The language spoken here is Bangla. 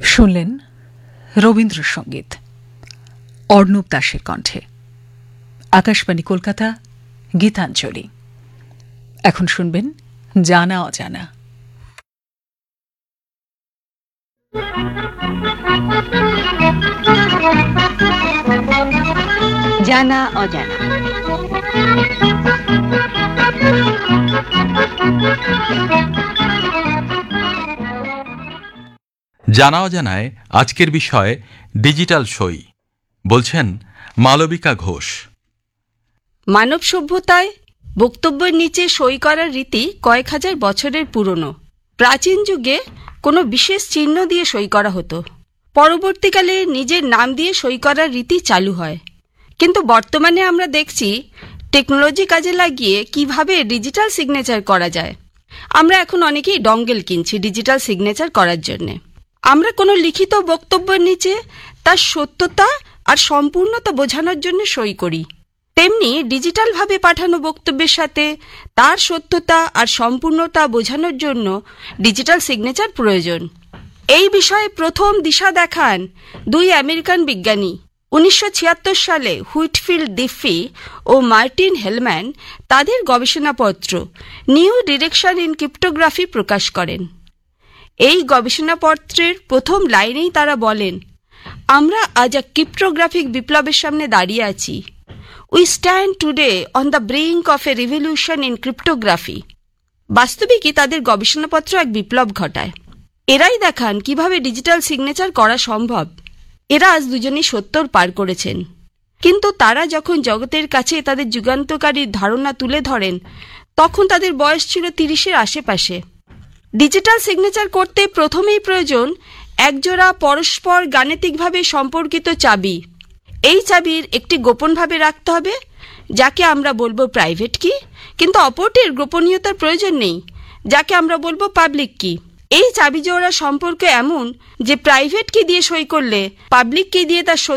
শুনলেন রবীন্দ্রসঙ্গীত অর্ণব দাসের কণ্ঠে। আকাশবাণী কলকাতা, গীতাঞ্জলি। এখন শুনবেন জানা অজানা। জানা অজানা। জানা অজানায় আজকের বিষয় ডিজিটাল সই। বলছেন মালবিকা ঘোষ। মানব সভ্যতায় বক্তব্যের নিচে সই করার রীতি কয়েক হাজার বছরের পুরনো। প্রাচীন যুগে কোনো বিশেষ চিহ্ন দিয়ে সই করা হতো। পরবর্তীকালে নিজের নাম দিয়ে সই করার রীতি চালু হয়। কিন্তু বর্তমানে আমরা দেখছি টেকনোলজি কাজে লাগিয়ে কিভাবে ডিজিটাল সিগনেচার করা যায়। আমরা এখন অনেকেই ডঙ্গেল কিনছি ডিজিটাল সিগনেচার করার জন্যে। আমরা কোনো লিখিত বক্তব্যের নিচে তার সত্যতা আর সম্পূর্ণতা বোঝানোর জন্য সই করি। তেমনি ডিজিটালভাবে পাঠানো বক্তব্যের সাথে তার সত্যতা আর সম্পূর্ণতা বোঝানোর জন্য ডিজিটাল সিগনেচার প্রয়োজন। এই বিষয়ে প্রথম দিশা দেখান দুই আমেরিকান বিজ্ঞানী। 1976 সালে হুইটফিল্ড ডিফি ও মার্টিন হেলম্যান তাদের গবেষণাপত্র নিউ ডিরেকশন ইন ক্রিপ্টোগ্রাফি প্রকাশ করেন। এই গবেষণাপত্রের প্রথম লাইনেই তারা বলেন, আমরা আজ এক ক্রিপ্টোগ্রাফিক বিপ্লবের সামনে দাঁড়িয়ে আছি। We stand today on the brink of a revolution in cryptography. বাস্তবিকই তাদের গবেষণাপত্র এক বিপ্লব ঘটায়। এরাই দেখান কিভাবে ডিজিটাল সিগনেচার করা সম্ভব। এরা আজ দুজনেই 70 পার করেছেন, কিন্তু তারা যখন জগতের কাছে তাদের যুগান্তকারী ধারণা তুলে ধরেন তখন তাদের বয়স ছিল 30-এর আশেপাশে। ডিজিটাল সিগনেচার করতে প্রথমেই প্রয়োজন একজোড়া পরস্পর গাণিতিকভাবে সম্পর্কিত চাবি। এই চাবির একটি গোপনভাবে রাখতে হবে, যাকে আমরা বলবো প্রাইভেট কি, কিন্তু অপরটির গোপনীয়তার প্রয়োজন নেই, যাকে আমরা বলবো পাবলিক কি। এই চাবি জোড়া সম্পর্ক এমন যে প্রাইভেট কি দিয়ে সই করলে পাবলিক কি দিয়ে তার